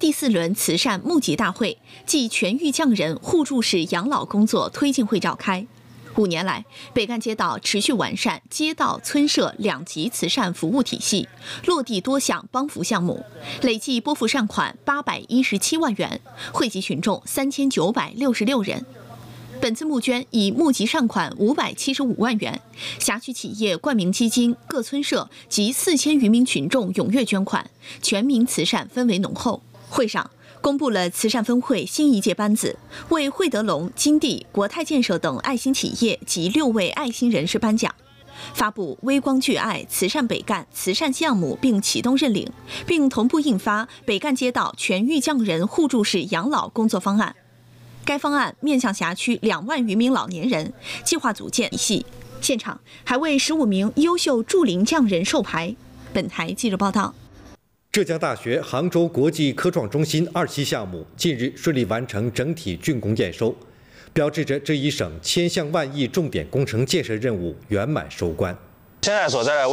第4轮慈善募集大会暨全域匠人互助式养老工作推进会召开。5年来，北干街道持续完善街道、村社2级慈善服务体系，落地多项帮扶项目，累计拨付善款817万元，惠及群众3966人。本次募捐已募集善款575万元，辖区企业冠名基金、各村社及4000余名群众踊跃捐款，全民慈善氛围浓厚。会上公布了慈善分会新一届班子，为惠德隆、金地、国泰建设等爱心企业及6位爱心人士颁奖，发布微光聚爱慈善北干慈善项目并启动认领，并同步印发北干街道全域匠人互助式养老工作方案。该方案面向辖区2万余名老年人，计划组建体系。现场还为15名优秀助龄匠人授牌。本台记者报道。 浙江大学杭州国际科创中心2期项目近日顺利完成整体竣工验收，标志着这一省千项万亿重点工程建设任务圆满收官。 现在所在的